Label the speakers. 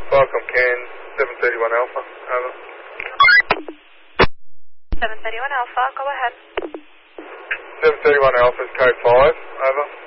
Speaker 1: Welcome, Can 731 Alpha. Over.
Speaker 2: 731 Alpha, go ahead.
Speaker 1: 731 Alpha is code 5. Over.